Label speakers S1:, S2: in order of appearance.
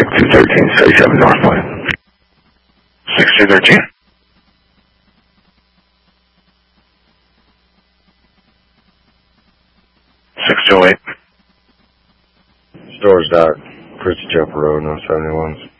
S1: 6213, 37 Northpoint. 6213. 6208.
S2: Stores dark. Christy Chopper Road, no 71s.